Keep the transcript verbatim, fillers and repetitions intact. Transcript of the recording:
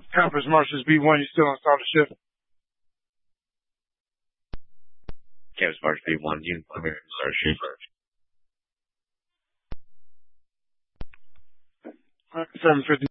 Campus Marshals B one, you still on start the shift? Campus Marshals B one, you come here and start shift. seven fifty